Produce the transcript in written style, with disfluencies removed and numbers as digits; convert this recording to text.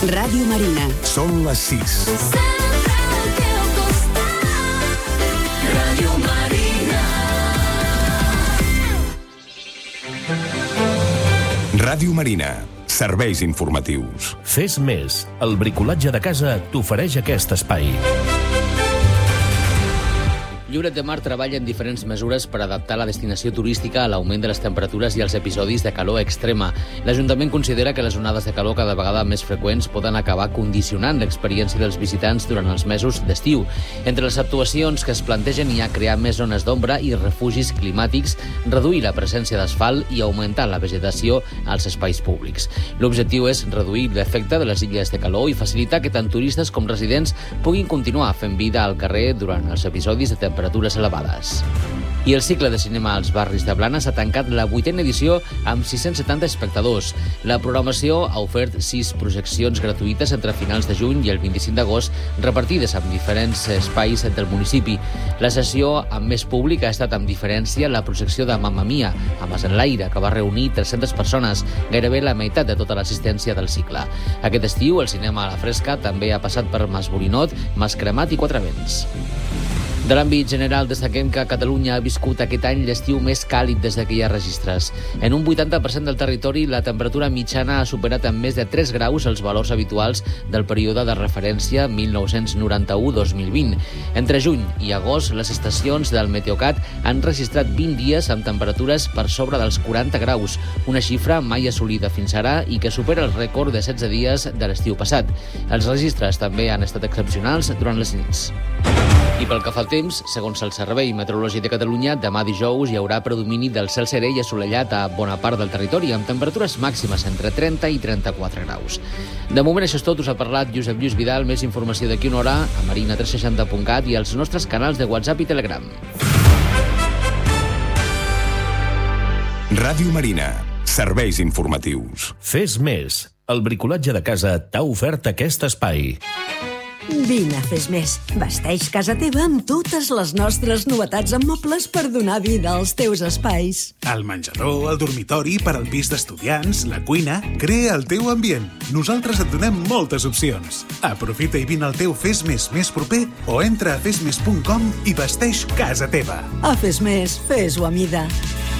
Ràdio Marina. Són les 6. Ràdio Marina. Ràdio Marina. Serveis informatius. Fes més. El bricolatge de casa t'ofereix aquest espai. Lloret de Mar treballa en diferents mesures per adaptar la destinació turística a l'augment de les temperatures i els episodis de calor extrema. L'Ajuntament considera que les onades de calor cada vegada més freqüents poden acabar condicionant l'experiència dels visitants durant els mesos d'estiu. Entre les actuacions que es plantegen hi ha crear més zones d'ombra i refugis climàtics, reduir la presència d'asfalt i augmentar la vegetació als espais públics. L'objectiu és reduir l'efecte de les illes de calor i facilitar que tant turistes com residents puguin continuar fent vida al carrer durant els episodis de temperatures elevades. I el cicle de cinema als barris de Blanes ha tancat la 8a edició amb 670 espectadors. La programació ha ofert 6 projeccions gratuïtes entre finals de juny i el 25 d'agost, repartides en diferents espais del municipi. La sessió amb més públic ha estat amb diferència la projecció de Mamma Mia, a Mas Enlaire, que va reunir 300 persones, gairebé la meitat de tota l'assistència del cicle. Aquest estiu, el cinema a la fresca també ha passat per Mas Borinot, Mas Cremat i Quatre Vents. De l'àmbit general, destaquem que Catalunya ha viscut aquest any l'estiu més càlid des que hi ha registres. En un 80% del territori, la temperatura mitjana ha superat amb més de 3 graus els valors habituals del període de referència 1991-2020. Entre juny i agost, les estacions del Meteocat han registrat 20 dies amb temperatures per sobre dels 40 graus, una xifra mai assolida fins ara i que supera el rècord de 16 dies de l'estiu passat. Els registres també han estat excepcionals durant les nits. I pel que fa al temps, segons el Servei Meteorològic de Catalunya, demà dijous hi haurà predomini del cel serè i assolellat a bona part del territori, amb temperatures màximes entre 30 i 34 graus. De moment això és tot, us ha parlat Josep Lluís Vidal. Més informació d'aquí una hora a marina360.cat i als nostres canals de WhatsApp i Telegram. Ràdio Marina. Serveis informatius. Fes més. El bricolatge de casa t'ha ofert aquest espai. Vine a Fes Més. Vesteix casa teva amb totes les nostres novetats en mobles per donar vida als teus espais. El menjador, el dormitori, per al pis d'estudiants, la cuina... Crea el teu ambient. Nosaltres et donem moltes opcions. Aprofita i vine al teu Fes Més més proper o entra a fesmes.com i vesteix casa teva. A Fes Més, fes-ho a mida.